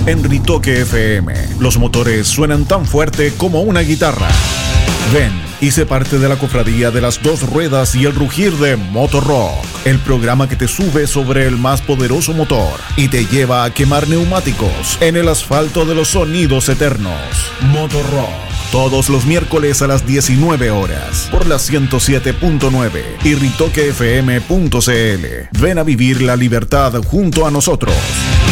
En Ritoque FM, los motores suenan tan fuerte como una guitarra. Ven y sé parte de la cofradía de las dos ruedas y el rugir de Motorrock, el programa que te sube sobre el más poderoso motor y te lleva a quemar neumáticos en el asfalto de los sonidos eternos. Motorrock, todos los miércoles a las 19 horas, por la 107.9 y ritoquefm.cl. Ven a vivir la libertad junto a nosotros.